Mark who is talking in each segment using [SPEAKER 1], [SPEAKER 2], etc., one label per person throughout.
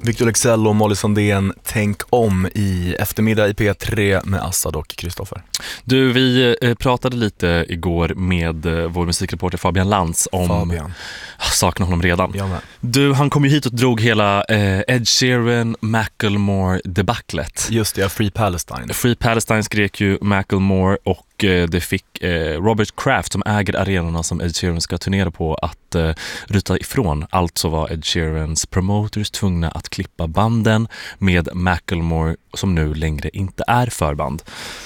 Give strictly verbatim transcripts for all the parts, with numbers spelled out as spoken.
[SPEAKER 1] Victor Leksell och Molly Sandén, Tänk om i eftermiddag i P tre med Assad och Kristoffer.
[SPEAKER 2] Du, vi pratade lite igår med vår musikreporter Fabian Lantz om...
[SPEAKER 1] Fabian.
[SPEAKER 2] Saknar honom redan.
[SPEAKER 1] Jag med.
[SPEAKER 2] Du, han kom ju hit och drog hela eh, Ed Sheeran, Macklemore debaclet.
[SPEAKER 1] Just det, Free Palestine.
[SPEAKER 2] Free Palestine skrek ju Macklemore och eh, det fick eh, Robert Kraft som äger arenorna som Ed Sheeran ska turnera på att eh, ruta ifrån. Alltså var Ed Sheerans promoters tvungna att klippa banden med Macklemore som nu längre inte är förband.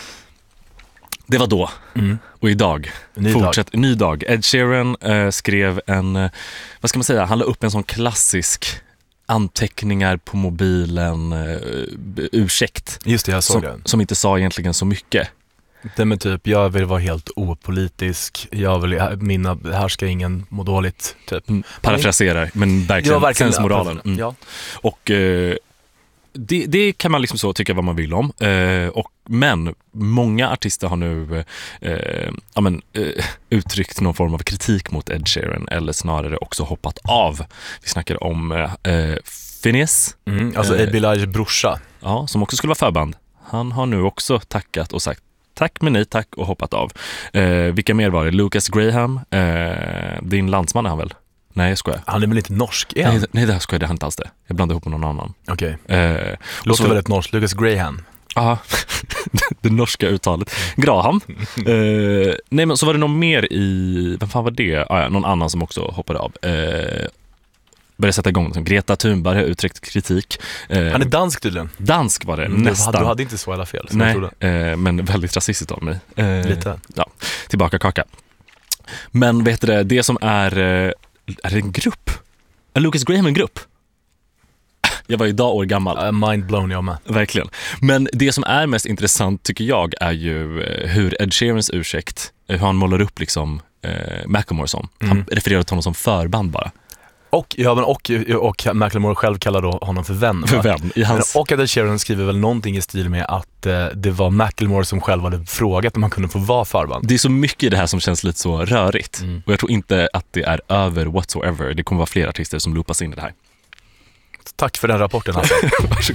[SPEAKER 2] Det var då. Mm. Och idag,
[SPEAKER 1] ny
[SPEAKER 2] fortsätt,
[SPEAKER 1] dag.
[SPEAKER 2] ny dag. Ed Sheeran eh, skrev en, eh, vad ska man säga, han la upp en sån klassisk anteckningar på mobilen eh, ursäkt.
[SPEAKER 1] Just det, jag såg
[SPEAKER 2] som,
[SPEAKER 1] det.
[SPEAKER 2] som inte sa egentligen så mycket.
[SPEAKER 1] Det med typ, jag vill vara helt opolitisk, jag vill, mina, här ska ingen må dåligt, typ.
[SPEAKER 2] Mm, parafraserar, men verkligen,
[SPEAKER 1] ja, verkligen
[SPEAKER 2] sensmoralen. Mm.
[SPEAKER 1] Ja.
[SPEAKER 2] Och eh, det, det kan man liksom så tycka vad man vill om. Eh, och, men många artister har nu eh, ja, men, eh, uttryckt någon form av kritik mot Ed Sheeran, eller snarare också hoppat av. Vi snackar om eh, Phineas.
[SPEAKER 1] Mm, alltså Ed Bilalies brorsa.
[SPEAKER 2] Ja, som också skulle vara förband. Han har nu också tackat och sagt tack men nej tack och hoppat av. Eh, vilka mer var det? Lucas Graham, eh, din landsman är han väl? Nej, jag skojar.
[SPEAKER 1] Han är väl inte norsk? Är
[SPEAKER 2] nej, nej, det här skojar, det är inte alls det. Jag blandar ihop med någon annan.
[SPEAKER 1] Okej.
[SPEAKER 2] Okay. Eh,
[SPEAKER 1] Låter så, väldigt norsk. Lucas Graham.
[SPEAKER 2] Ja, det norska uttalet. Graham. eh, nej, men så var det någon mer i... Vem fan var det? Ah, ja, någon annan som också hoppade av. Eh, började sätta igång. Greta Thunberg har uttryckt kritik.
[SPEAKER 1] Eh, Han är dansk tydligen.
[SPEAKER 2] Dansk var det,
[SPEAKER 1] mm,
[SPEAKER 2] nästan.
[SPEAKER 1] Du hade, du hade inte så alla fel. Så
[SPEAKER 2] nej, eh, men väldigt rasistiskt av mig. Eh,
[SPEAKER 1] Lite.
[SPEAKER 2] Ja, tillbaka kaka. Men vet du det, det som är... Eh, är det en grupp? Är Lucas Graham en grupp? Jag var idag år gammal.
[SPEAKER 1] Uh, mind blown, jag med.
[SPEAKER 2] Verkligen. Men det som är mest intressant tycker jag är ju hur Ed Sheerans ursäkt, hur han målar upp liksom eh, Macklemore som. Mm. Han refererar till honom som förband bara.
[SPEAKER 1] Och, ja, men och, och Macklemore själv kallar då honom för vän.
[SPEAKER 2] För vän. I hans...
[SPEAKER 1] men, och Ed Sheeran skriver väl någonting i stil med att eh, det var Macklemore som själv hade frågat om man kunde få vara förband.
[SPEAKER 2] Det är så mycket i det här som känns lite så rörigt. Mm. Och jag tror inte att det är över whatsoever. Det kommer vara fler artister som loopas in i det här.
[SPEAKER 1] Tack för den rapporten alltså.
[SPEAKER 2] Varsågod.